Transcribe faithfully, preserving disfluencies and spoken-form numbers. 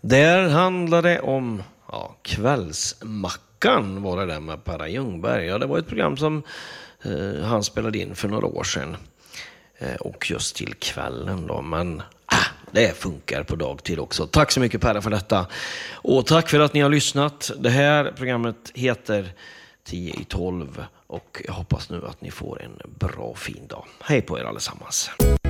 Där handlade det om ja, Kvällsmackan var det där med Per Ljungberg. Ja, det var ett program som eh, han spelade in för några år sedan. Eh, och just till kvällen då. Men ah, det funkar på dagtid också. Tack så mycket Per för detta. Och tack för att ni har lyssnat. Det här programmet heter tio i tolv. Och jag hoppas nu att ni får en bra fin dag. Hej på er allesammans.